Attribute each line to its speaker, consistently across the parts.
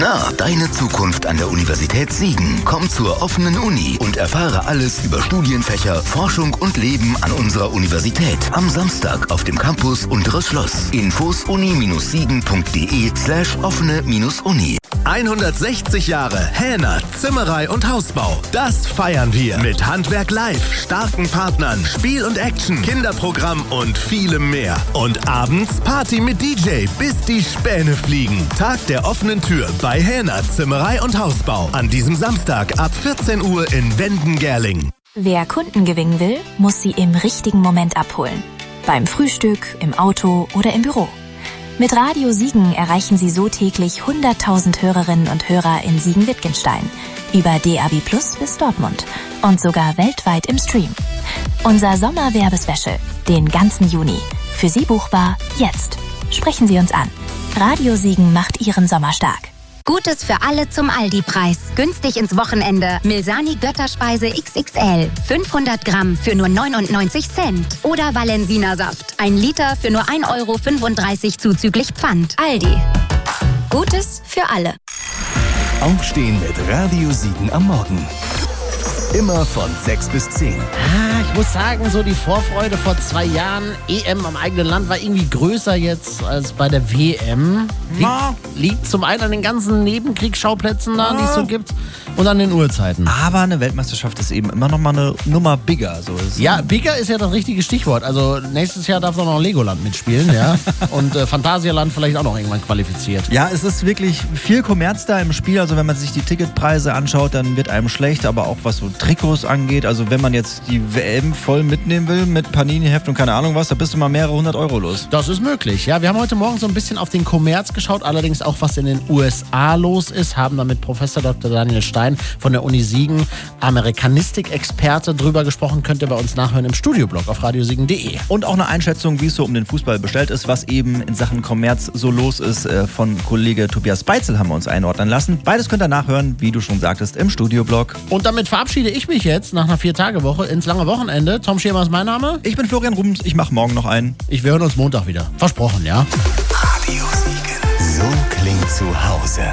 Speaker 1: Na, deine Zukunft an der Universität Siegen. Komm zur offenen Uni und erfahre alles über Studienfächer, Forschung und Leben an unserer Universität. Am Samstag auf dem Campus Unteres Schloss. Infos uni-siegen.de/offene-uni.
Speaker 2: 160 Jahre Hähner, Zimmerei und Hausbau. Das feiern wir mit Handwerk Live, starken Partnern, Spiel und Action, Kinderprogramm und vielem mehr. Und abends Party mit DJ, bis die Späne fliegen. Tag der offenen Tür bei Hähner, Zimmerei und Hausbau. An diesem Samstag ab 14 Uhr in Wenden-Gerling.
Speaker 3: Wer Kunden gewinnen will, muss sie im richtigen Moment abholen. Beim Frühstück, im Auto oder im Büro. Mit Radio Siegen erreichen Sie so täglich 100.000 Hörerinnen und Hörer in Siegen-Wittgenstein, über DAB+ bis Dortmund und sogar weltweit im Stream. Unser Sommerwerbespecial, den ganzen Juni. Für Sie buchbar jetzt. Sprechen Sie uns an. Radio Siegen macht Ihren Sommer stark.
Speaker 4: Gutes für alle zum Aldi-Preis. Günstig ins Wochenende. Milsani Götterspeise XXL. 500 Gramm für nur 99 Cent. Oder Valensina Saft. 1 Liter für nur 1,35 € zuzüglich Pfand. Aldi. Gutes für alle.
Speaker 2: Aufstehen mit Radio Siegen am Morgen. Immer von 6 bis 10.
Speaker 5: Ich muss sagen, so die Vorfreude vor 2 Jahren, EM am eigenen Land, war irgendwie größer jetzt als bei der WM. Liegt zum einen an den ganzen Nebenkriegsschauplätzen da, die es so gibt, und an den Uhrzeiten.
Speaker 6: Aber eine Weltmeisterschaft ist eben immer noch mal eine Nummer bigger. So ist
Speaker 5: ja, bigger ist ja das richtige Stichwort. Also nächstes Jahr darf doch noch Legoland mitspielen, ja. Und Phantasialand vielleicht auch noch irgendwann qualifiziert.
Speaker 6: Ja, es ist wirklich viel Kommerz da im Spiel. Also wenn man sich die Ticketpreise anschaut, dann wird einem schlecht. Aber auch was so Trikots angeht, also wenn man jetzt die WM voll mitnehmen will mit Panini-Heft und keine Ahnung was, da bist du mal mehrere 100 € los.
Speaker 5: Das ist möglich, ja. Wir haben heute Morgen so ein bisschen auf den Kommerz geschaut, allerdings auch was in den USA los ist, haben da mit Professor Dr. Daniel Stein von der Uni Siegen, Amerikanistik-Experte, drüber gesprochen. Könnt ihr bei uns nachhören im Studioblog auf radiosiegen.de.
Speaker 6: Und auch eine Einschätzung, wie es so um den Fußball bestellt ist, was eben in Sachen Kommerz so los ist, von Kollege Tobias Beitzel haben wir uns einordnen lassen. Beides könnt ihr nachhören, wie du schon sagtest, im Studioblog.
Speaker 5: Und damit verabschiede ich mich jetzt nach einer 4-Tage-Woche ins lange Wochenende. Tom Schirmer ist mein Name.
Speaker 6: Ich bin Florian Rubens, ich mache morgen noch einen.
Speaker 5: Wir hören uns Montag wieder. Versprochen, ja?
Speaker 2: Radio Siegen. So klingt zu Hause.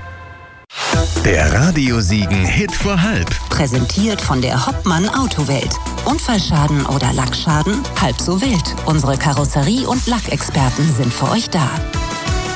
Speaker 2: Der Radio Siegen Hit vor halb.
Speaker 7: Präsentiert von der Hoppmann Autowelt. Unfallschaden oder Lackschaden? Halb so wild. Unsere Karosserie- und Lackexperten sind für euch da.